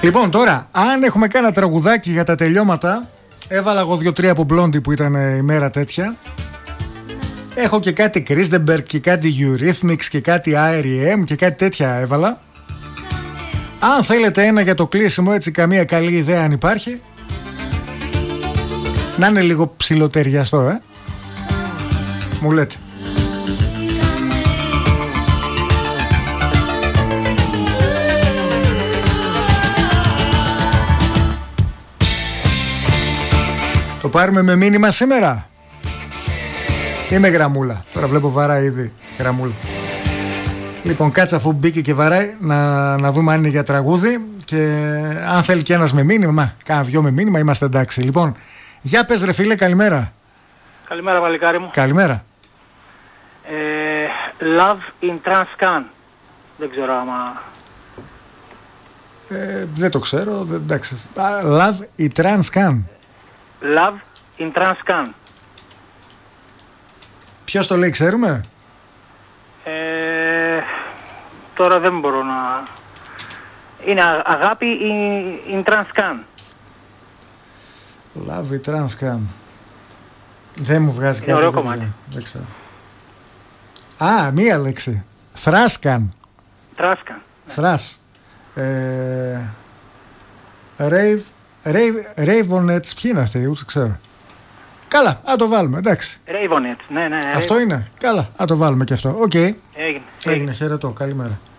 Λοιπόν, τώρα, αν έχουμε κάνα τραγουδάκι για τα τελειώματα, έβαλα εγώ 2-3 από Blondie που ήταν η μέρα τέτοια. Έχω και κάτι Christenberg και κάτι Eurythmics και κάτι R.E.M. και κάτι τέτοια έβαλα. Αν θέλετε ένα για το κλείσιμο, έτσι καμία καλή ιδέα αν υπάρχει, να είναι λίγο ψιλοτεριαστό, μου λέτε. Το πάρουμε με μήνυμα σήμερα ή με γραμμούλα? Τώρα βλέπω βαράει ήδη γραμμούλα. Λοιπόν, κάτσε αφού μπήκε και βαράει να δούμε αν είναι για τραγούδι. Και αν θέλει και ένας με μήνυμα, κάνα δυο με μήνυμα, είμαστε εντάξει. Λοιπόν, για πες ρε φίλε, καλημέρα. Καλημέρα παλικάρι μου. Καλημέρα. Love in Transcan. Δεν ξέρω άμα... Δεν το ξέρω, εντάξει. Love in Transcan. Love in Transcan. Ποιος το λέει, ξέρουμε? Τώρα δεν μπορώ να... Είναι αγάπη in Transcan. Love in Transcan. Δεν μου βγάζει κάτι. Είναι ωραίο κομμάτι. Δεν ξέρω. Α, μία λέξη. Θράσκαν. Τράσκαν. Θράς. Ravenets, ποιοι είναι αυτοί, ούτε ξέρω. Καλά, α το βάλουμε, εντάξει. Ravenets, ναι. Αυτό είναι, καλά, α το βάλουμε και αυτό. Οκ. Έγινε. Χαιρετώ, καλημέρα.